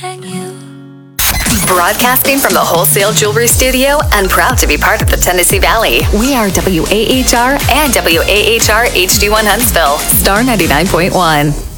and you. Broadcasting from the Wholesale Jewelry Studio and proud to be part of the Tennessee Valley. We are WAHR and WAHR HD1 Huntsville, Star 99.1.